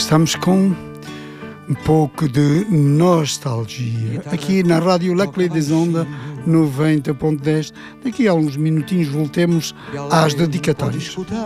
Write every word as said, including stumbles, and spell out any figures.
estamos com um pouco de nostalgia aqui na Rádio La Clé des Ondes noventa ponto dez. Daqui a alguns minutinhos voltemos às dedicatórias.